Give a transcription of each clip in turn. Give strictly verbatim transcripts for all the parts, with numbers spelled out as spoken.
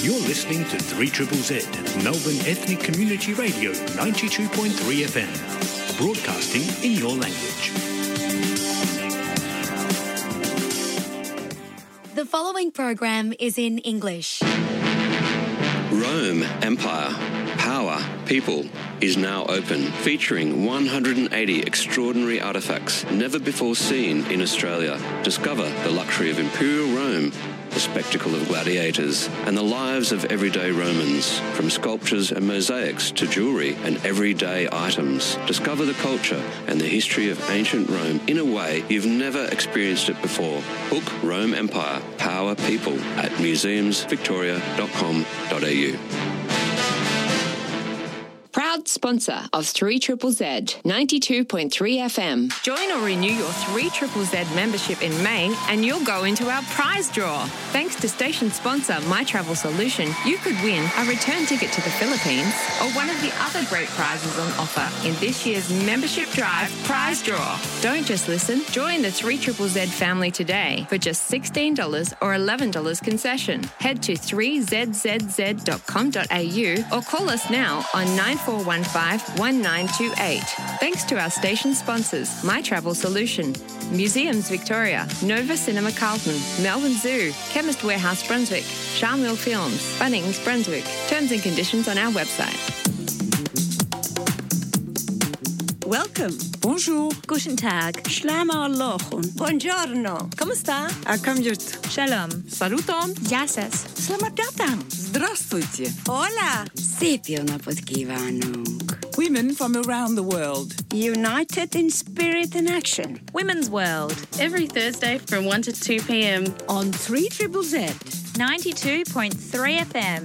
You're listening to three Z Z, Melbourne Ethnic Community Radio, ninety-two point three F M, broadcasting in your language. The following program is in English. Rome Empire, Power, People is now open, featuring one hundred eighty extraordinary artefacts never before seen in Australia. Discover the luxury of Imperial Rome, the spectacle of gladiators, and the lives of everyday Romans, from sculptures and mosaics to jewellery and everyday items. Discover the culture and the history of ancient Rome in a way you've never experienced it before. Book Rome Empire, Power, People at museums victoria dot com dot a u. Proud sponsor of three Z Z Z, ninety-two point three F M. Join or renew your three Z Z Z membership in May and you'll go into our prize draw. Thanks to station sponsor My Travel Solution, you could win a return ticket to the Philippines or one of the other great prizes on offer in this year's Membership Drive prize draw. Don't just listen, join the three Z Z Z family today for just sixteen dollars or eleven dollars concession. Head to three z z z dot com dot a u or call us now on nine four one five one nine two eight. Thanks to our station sponsors, My Travel Solution, Museums Victoria, Nova Cinema Carlton, Melbourne Zoo, Chemist Warehouse Brunswick, Charmel Films, Bunnings Brunswick. Terms and conditions on our website. Welcome. Bonjour. Guten Tag. Shlama Alochun. Buongiorno. ¿Cómo está? Akam jut. Shalom. Saluton. Yases. Selamat datang. Здравствуйте. Hola. Szép jó napot kívánunk. Women from around the world. United in spirit and action. Women's World, every Thursday from one to two p.m. on three Z Z Z, ninety-two point three F M.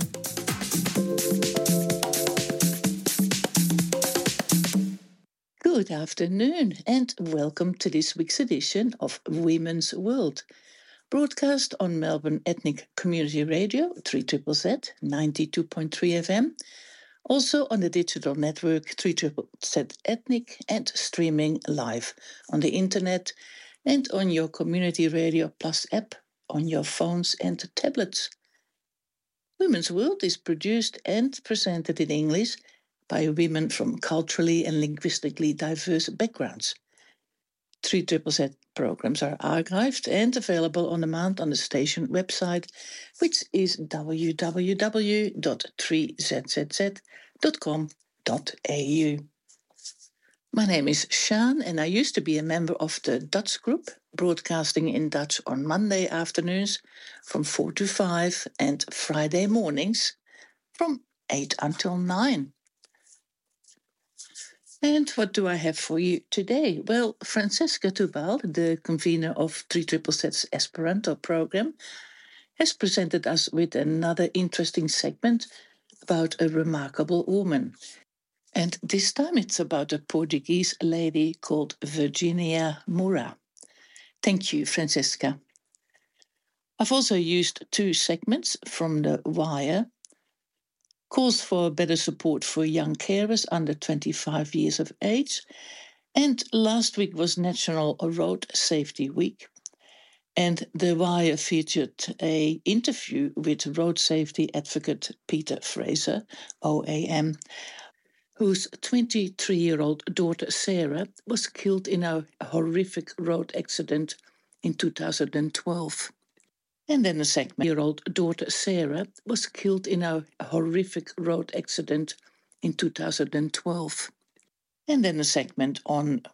Good afternoon and welcome to this week's edition of Women's World, broadcast on Melbourne Ethnic Community Radio, three Z Z Z, ninety-two point three F M, also on the digital network three Z Z Ethnic and streaming live on the internet and on your Community Radio Plus app on your phones and tablets. Women's World is produced and presented in English by women from culturally and linguistically diverse backgrounds. three Z Z Z programs are archived and available on demand on the station website, which is w w w dot three z z z dot com dot a u. My name is Sjaan and I used to be a member of the Dutch group, broadcasting in Dutch on Monday afternoons from four to five and Friday mornings from eight until nine. And what do I have for you today? Well, Francesca Tubal, the convener of three Z Z Z's Esperanto program, has presented us with another interesting segment about a remarkable woman. And this time it's about a Portuguese lady called Virginia Moura. Thank you, Francesca. I've also used two segments from The Wire. Calls for better support for young carers under twenty-five years of age. And last week was National Road Safety Week. And The Wire featured an interview with road safety advocate Peter Fraser, O A M, whose twenty-three-year-old daughter Sarah was killed in a horrific road accident in two thousand twelve. And then a segment-year-old daughter Sarah was killed in a horrific road accident in two thousand twelve. And then a segment on